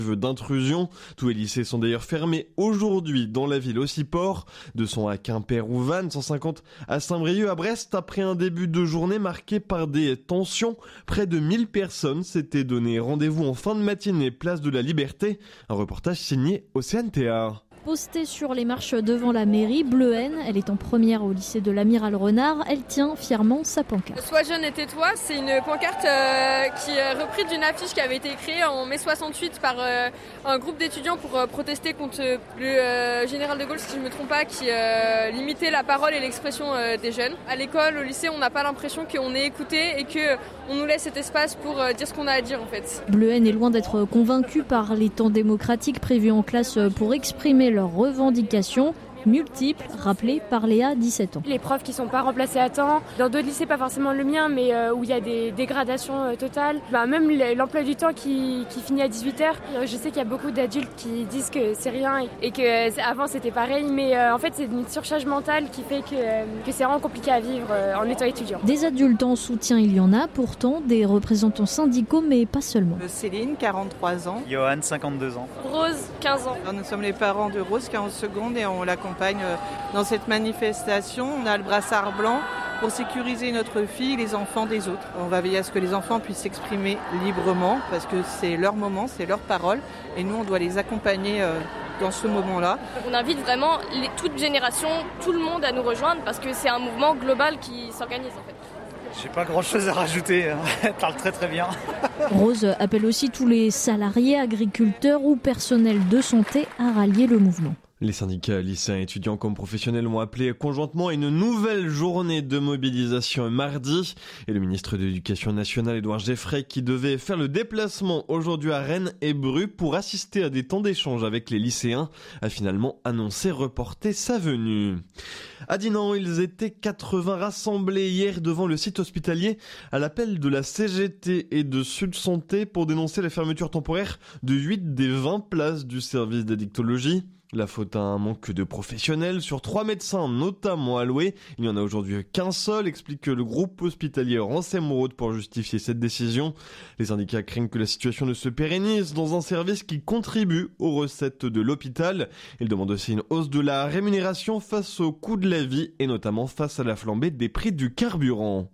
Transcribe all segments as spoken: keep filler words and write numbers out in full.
d'intrusion. Tous les lycées sont d'ailleurs fermés aujourd'hui dans la ville aussi port. deux cents à Quimper ou Vannes, cent cinquante à Saint-Brieuc, à Brest, après un début de journée marqué par des tensions. Près de mille personnes s'étaient donné rendez-vous en fin de matinée, place de la Liberté. Un reportage signé Océane Théard. Postée sur les marches devant la mairie, Bleuhen, elle est en première au lycée de l'Amiral Renard, elle tient fièrement sa pancarte. Sois jeune et tais-toi, c'est une pancarte euh, qui est reprise d'une affiche qui avait été créée en mai soixante-huit par euh, un groupe d'étudiants pour euh, protester contre le euh, général de Gaulle, si je ne me trompe pas, qui euh, limitait la parole et l'expression euh, des jeunes. À l'école, au lycée, on n'a pas l'impression qu'on est écouté et qu'on nous laisse cet espace pour euh, dire ce qu'on a à dire en fait. Bleuhen est loin d'être convaincu par les temps démocratiques prévus en classe pour exprimer leurs revendications multiples, rappelées par Léa, dix-sept ans. Les profs qui ne sont pas remplacés à temps, dans d'autres lycées, pas forcément le mien, mais euh, où il y a des dégradations euh, totales. Bah, même l'emploi du temps qui, qui finit à dix-huit heures. Je sais qu'il y a beaucoup d'adultes qui disent que c'est rien et que euh, avant c'était pareil, mais euh, en fait c'est une surcharge mentale qui fait que, euh, que c'est vraiment compliqué à vivre euh, en étant étudiant. Des adultes en soutien, il y en a, pourtant des représentants syndicaux, mais pas seulement. Céline, quarante-trois ans. Johan, cinquante-deux ans. Rose, quinze ans. Alors, nous sommes les parents de Rose, quarante secondes, et on l'accompagne dans cette manifestation. On a le brassard blanc pour sécuriser notre fille et les enfants des autres. On va veiller à ce que les enfants puissent s'exprimer librement parce que c'est leur moment, c'est leur parole et nous on doit les accompagner dans ce moment-là. On invite vraiment les, toute génération, tout le monde à nous rejoindre parce que c'est un mouvement global qui s'organise en fait. J'ai pas grand chose à rajouter, elle parle très très bien. Rose appelle aussi tous les salariés, agriculteurs ou personnels de santé à rallier le mouvement. Les syndicats lycéens, étudiants comme professionnels ont appelé conjointement à une nouvelle journée de mobilisation mardi. Et le ministre de l'Éducation nationale, Édouard Geffray, qui devait faire le déplacement aujourd'hui à Rennes et Bru pour assister à des temps d'échange avec les lycéens, a finalement annoncé reporter sa venue. À Dinan, ils étaient quatre-vingts rassemblés hier devant le site hospitalier à l'appel de la C G T et de Sud Santé pour dénoncer la fermeture temporaire de huit des vingt places du service d'addictologie. La faute à un manque de professionnels sur trois médecins notamment alloués. Il n'y en a aujourd'hui qu'un seul, explique le groupe hospitalier Rancem-Road pour justifier cette décision. Les syndicats craignent que la situation ne se pérennise dans un service qui contribue aux recettes de l'hôpital. Ils demandent aussi une hausse de la rémunération face au coût de la vie et notamment face à la flambée des prix du carburant.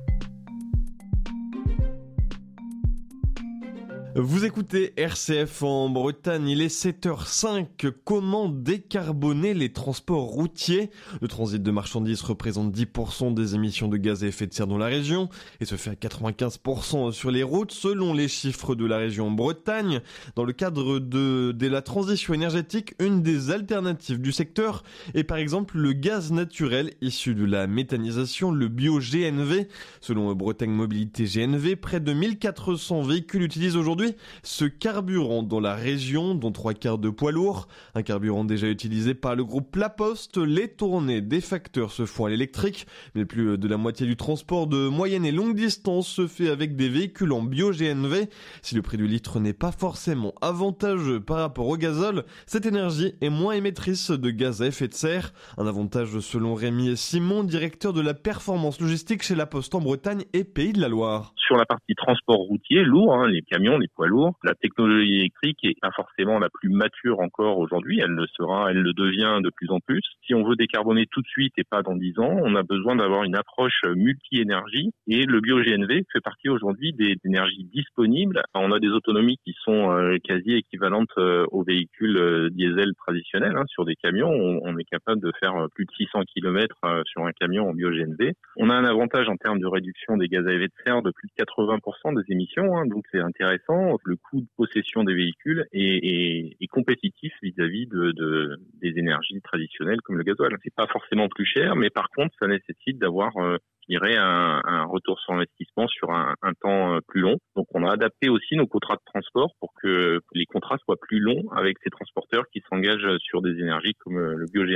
Vous écoutez R C F en Bretagne, il est sept heures cinq. Comment décarboner les transports routiers ? Le transit de marchandises représente dix pour cent des émissions de gaz à effet de serre dans la région et se fait à quatre-vingt-quinze pour cent sur les routes selon les chiffres de la région Bretagne. Dans le cadre de, de la transition énergétique, une des alternatives du secteur est par exemple le gaz naturel issu de la méthanisation, le bio-G N V. Selon Bretagne Mobilité G N V, près de mille quatre cents véhicules utilisent aujourd'hui ce carburant dans la région, dont trois quarts de poids lourds. Un carburant déjà utilisé par le groupe La Poste. Les tournées des facteurs se font à l'électrique, mais plus de la moitié du transport de moyenne et longue distance se fait avec des véhicules en bio-G N V. Si le prix du litre n'est pas forcément avantageux par rapport au gazole, cette énergie est moins émettrice de gaz à effet de serre. Un avantage selon Rémi Simon, directeur de la performance logistique chez La Poste en Bretagne et Pays de la Loire. Sur la partie transport routier, lourd, hein, les camions, les poids lourds, la technologie électrique est pas forcément la plus mature encore aujourd'hui, elle le sera, elle le devient de plus en plus. Si on veut décarboner tout de suite et pas dans dix ans, on a besoin d'avoir une approche multi-énergie et le bio-G N V fait partie aujourd'hui des énergies disponibles. On a des autonomies qui sont euh, quasi équivalentes euh, aux véhicules euh, diesel traditionnels. Hein. Sur des camions, on, on est capable de faire euh, plus de six cents kilomètres euh, sur un camion en bio-G N V. On a un avantage en termes de réduction des gaz à effet de serre de plus de quatre-vingts pour cent des émissions, hein, donc c'est intéressant. Le coût de possession des véhicules est, est, est compétitif vis-à-vis de, de, des énergies traditionnelles comme le gasoil. C'est pas forcément plus cher, mais par contre, ça nécessite d'avoir, euh, je dirais, un, un retour sur investissement sur un, un temps plus long. Donc, on a adapté aussi nos contrats de transport pour que les contrats soient plus longs avec ces transporteurs qui s'engagent sur des énergies comme le bio-G N V.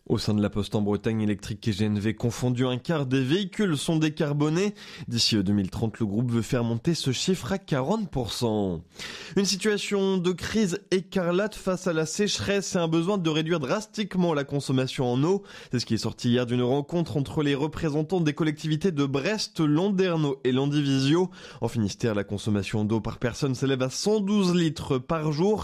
Au sein de la Poste en Bretagne, Électrique et G N V confondus, un quart des véhicules sont décarbonés. D'ici deux mille trente, le groupe veut faire monter ce chiffre à quarante pour cent. Une situation de crise écarlate face à la sécheresse et un besoin de réduire drastiquement la consommation en eau. C'est ce qui est sorti hier d'une rencontre entre les représentants des collectivités de Brest, Landerneau et Landivisiau. En Finistère, la consommation d'eau par personne s'élève à cent douze litres par jour.